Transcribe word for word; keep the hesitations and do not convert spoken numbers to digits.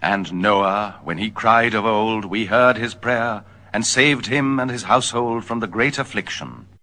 And Noah, when he cried of old, we heard his prayer, and saved him and his household from the great affliction.